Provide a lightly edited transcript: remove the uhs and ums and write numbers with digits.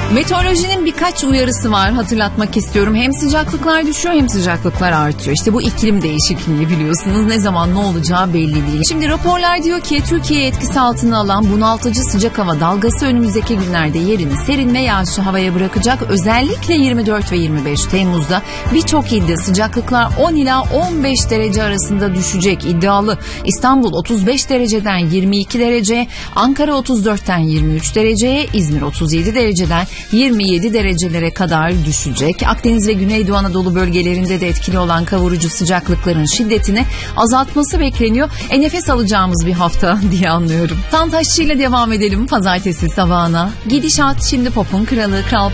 Meteorolojinin birkaç uyarısı var, hatırlatmak istiyorum. Hem sıcaklıklar düşüyor hem sıcaklıklar artıyor. İşte bu iklim değişikliği, biliyorsunuz. Ne zaman ne olacağı belli değil. Şimdi raporlar diyor ki Türkiye'yi etkisi altına alan bunaltıcı sıcak hava dalgası önümüzdeki günlerde yerini serin ve yağışlı havaya bırakacak. Özellikle 24 ve 25 Temmuz'da birçok ilde sıcaklıklar 10 ila 15 derece arasında düşecek iddialı. İstanbul 35 dereceden 22 dereceye, Ankara 34'ten 23 dereceye, İzmir 37 dereceden 27 derecelere kadar düşecek. Akdeniz ve Güneydoğu Anadolu bölgelerinde de etkili olan kavurucu sıcaklıkların şiddetini azaltması bekleniyor. Nefes alacağımız bir hafta diye anlıyorum. Tantaşçı ile devam edelim pazartesi sabahına. Gidişat şimdi pop'un kralı Kral